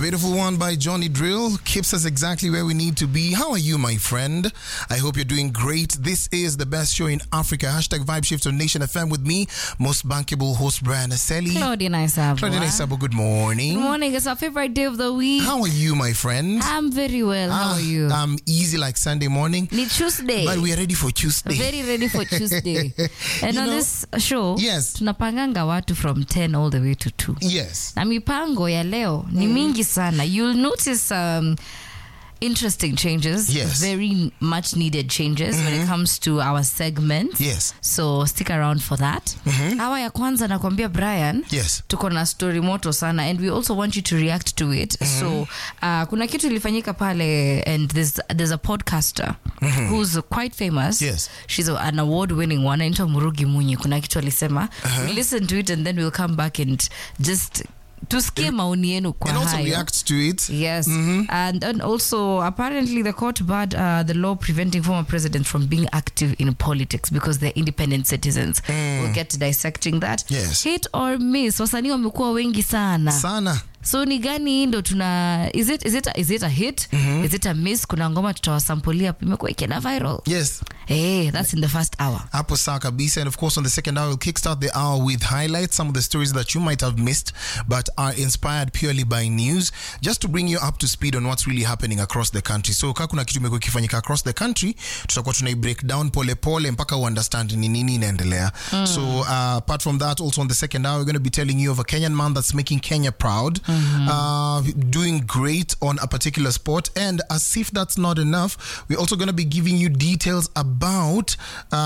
beautiful one by Johnny Drill keeps us exactly where we need to be. How are you, my friend? I hope you're doing great. This is the best show in Africa. Vibe Shift on Nation FM with me, most bankable host Brian Aseli. Claudia Naisabo. Good morning. Good morning. It's our favorite day of the week. How are you, my friend? I'm very well. How are you? I'm easy like Sunday morning. It's Tuesday. But we are ready for Tuesday. Very ready for Tuesday. And on this show, yes, tunapanganga watu from 10 all the way to 2. Yes. Na mipango ya leo ni mingi sana. You'll notice interesting changes. Yes. Very much needed changes when it comes to our segments. Yes. So stick around for that. Hawa ya kwanza nakwambia Brian. Yes. Tuko na story moto sana and we also want you to react to it. So kuna kitu ilifanyika pale and there's a podcaster who's quite famous. Yes. She's an award-winning one. Anaitwa Murugi Munyi. Kuna kitu alisema. We'll listen to it and then we'll come back and just tusikie maoni yenu kwa hayo. And also react to it. Yes. And also apparently the court barred the law preventing former presidents from being active in politics because they're independent citizens. We'll get to dissecting that. Yes. Hit or miss, wasanii wamekuwa wengi sana. Sana. So ni gani ndo tuna is it a hit? Is it a miss? Kuna ngoma tutawasampulia imekuwa ikienda viral. Yes. Hey, that's in the first hour. Hapo sawa kabisa. And of course on the second hour we'll kickstart the hour with highlights, some of the stories that you might have missed but are inspired purely by news, just to bring you up to speed on what's really happening across the country. So kama kuna kitu imekuwa kifanyika across the country, tutakuwa tunai break down pole pole mpaka understand ni nini inaendelea. So apart from that, also on the second hour we're going to be telling you of a Kenyan man that's making Kenya proud. Doing great on a particular sport, and as if that's not enough, we're also going to be giving you details about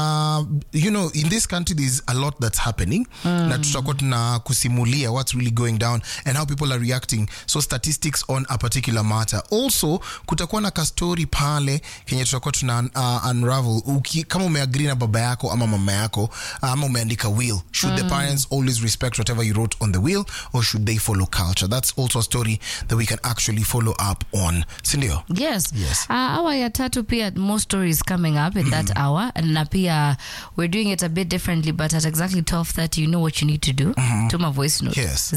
in this country there's a lot that's happening na tutakuwa tuna kusimulia what's really going down and how people are reacting, so statistics on a particular matter. Also kutakuwa na kastori pale Kenya tutakuwa tuna unravel kama umeagree na baba yako ama mama yako ama umeandika will, should the parents always respect whatever you wrote on the will or should they follow culture? That's also a story that we can actually follow up on. Sindio? Yes. Yes. Hour ya tatu pia more stories coming up in that hour, na pia we're doing it a bit differently, but at exactly 12:30 you know what you need to do. Tuma voice note. Yes.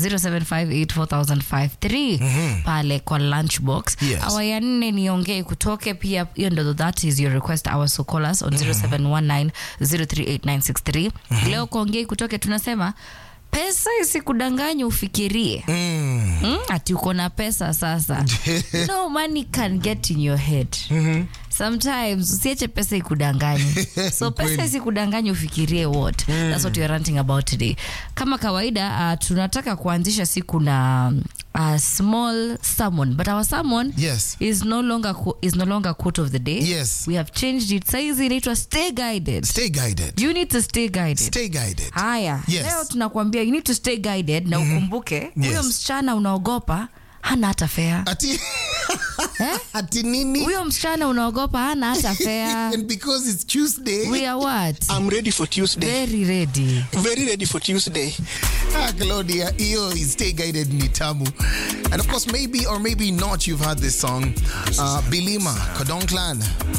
07584053 pale kwa lunchbox. Yes. Hour ya 4 niongee kutoke pia, hiyo ndo that is your request hour, so call us on 0719038963. Leo kuongea kutoke tunasema pesa isikudanganye ufikirie. Ati uko na pesa sasa. No, money can get in your head. Sometimes usiache pesa ikudanganye. So pesa isikudanganye ufikirie what. That's what we are ranting about today. Kama kawaida tunataka kuanzisha siku na a small sermon, but our sermon is no longer quote of the day. Yes. We have changed it. Saizi inaitwa stay guided. Stay guided. You need to stay guided. Stay guided. Haya. Yes. Leo tunakuambia you need to stay guided na ukumbuke huyo msichana unaogopa hana hata fare. Ati nini? Huyo msichana unaogopa hana hata fare. And because it's Tuesday, we are what? I'm ready for Tuesday. Very ready. Very ready for Tuesday. Claudia, iyo is Stay Guided ni tamu. And of course, maybe or maybe not, you've heard this song. Bilima, Kodong Clan.